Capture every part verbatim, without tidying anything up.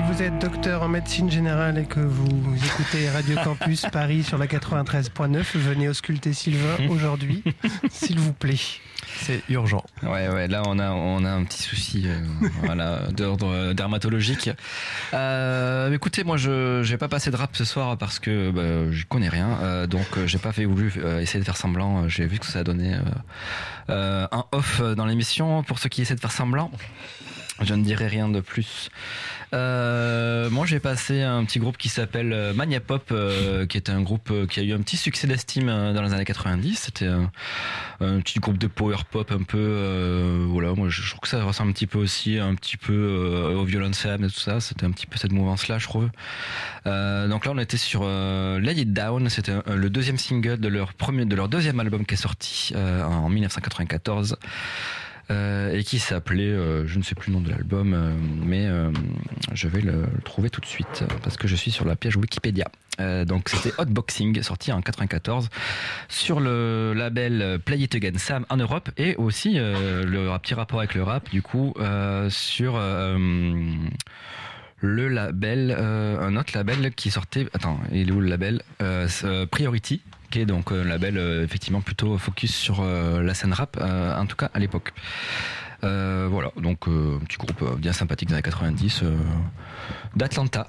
vous êtes docteur en médecine générale et que vous écoutez Radio Campus Paris sur la quatre-vingt-treize point neuf, venez ausculter Sylvain aujourd'hui, s'il vous plaît. C'est urgent. Ouais, ouais, là on a, on a un petit souci euh, voilà, d'ordre dermatologique. Euh, écoutez, moi je j'ai pas passé de rap ce soir parce que bah, je connais rien, euh, donc j'ai pas fait voulu euh, essayer de faire semblant. J'ai vu que ça a donné euh, euh, un off dans l'émission pour ceux qui essaient de faire semblant. Je ne dirai rien de plus. Euh, moi, j'ai passé un petit groupe qui s'appelle Mania Pop, euh, qui est un groupe qui a eu un petit succès d'estime dans les années quatre-vingt-dix. C'était un, un petit groupe de power pop un peu. Euh, voilà, moi, je trouve que ça ressemble un petit peu aussi, un petit peu euh, au Violent Sam et tout ça. C'était un petit peu cette mouvance-là, je trouve. Euh, donc là, on était sur euh, Lay It Down. C'était euh, le deuxième single de leur premier, de leur deuxième album qui est sorti euh, en dix-neuf cent quatre-vingt-quatorze. Euh, et qui s'appelait, euh, je ne sais plus le nom de l'album, euh, mais euh, je vais le, le trouver tout de suite parce que je suis sur la page Wikipédia. Euh, donc c'était Hotboxing, sorti en quatre-vingt-quatorze sur le label Play It Again Sam en Europe, et aussi euh, le petit rapport avec le rap du coup euh, sur euh, le label, euh, un autre label qui sortait, attends, il est où le label, euh, Priority, qui est donc un label euh, effectivement plutôt focus sur euh, la scène rap, euh, en tout cas à l'époque. Euh, voilà, donc euh, un petit groupe bien sympathique des années quatre-vingt-dix euh, d'Atlanta.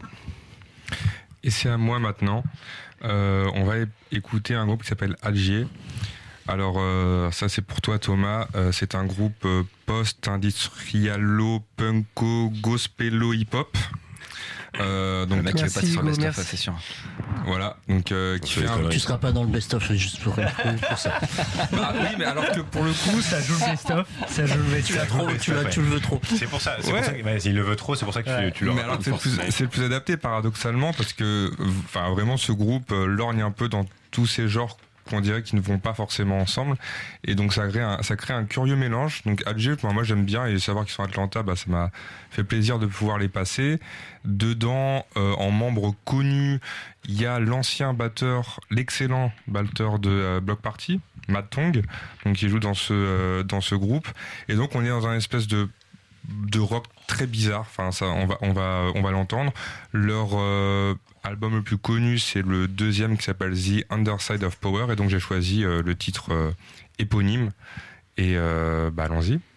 Et c'est à moi maintenant. Euh, on va é- écouter un groupe qui s'appelle Algier. Alors euh, ça c'est pour toi Thomas, euh, c'est un groupe euh, post-industrialo, punko, gospelo, hip-hop. Euh, donc le mec qui veut merci, passer sur le Hugo, best-of, merci. c'est sûr. Voilà, donc euh, qui Tu fait un... Tu seras pas dans le best-of juste pour, pour ça. Ah oui, mais alors que pour le coup, Ça joue le best-of. Ça joue le best-of. Tu l'as trop, tu, l'as, tu le veux trop. C'est pour ça, c'est Ouais. pour ça que, bah, s'il le veut trop, c'est pour ça que Ouais. tu, tu le mais alors que c'est le, plus, c'est le plus adapté paradoxalement parce que, enfin vraiment, ce groupe euh, lorgne un peu dans tous ces genres qu'on dirait qu'ils ne vont pas forcément ensemble, et donc ça crée un, ça crée un curieux mélange. Donc Alger, moi, moi j'aime bien, et savoir qu'ils sont à Atlanta, bah, ça m'a fait plaisir de pouvoir les passer. Dedans, euh, en membres connus, il y a l'ancien batteur, l'excellent batteur de euh, Block Party, Matt Tong, donc qui joue dans ce euh, dans ce groupe, et donc on est dans un espèce de de rock très bizarre. Enfin, ça, on va on va on va l'entendre. Leur euh, album le plus connu, c'est le deuxième qui s'appelle The Underside of Power, et donc j'ai choisi euh, le titre euh, éponyme, et euh, bah allons-y.